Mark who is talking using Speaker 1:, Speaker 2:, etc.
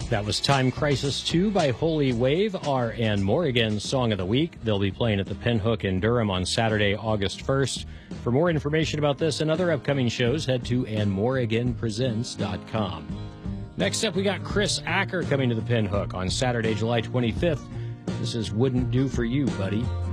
Speaker 1: That was Time Crisis 2 by Holy Wave, our Ann Morrigan Song of the Week. They'll be playing at the Pinhook in Durham on Saturday, August 1st. For more information about this and other upcoming shows, head to AnnMorriganPresents.com. Next up, we got Chris Acker coming to the Pinhook on Saturday, July 25th. This is Wouldn't Do For You, Buddy.